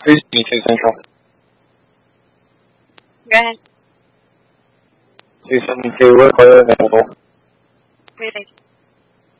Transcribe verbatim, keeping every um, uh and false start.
three seventy-two Central. Go ahead. two seventy-two, we're clear available. Okay, thank you.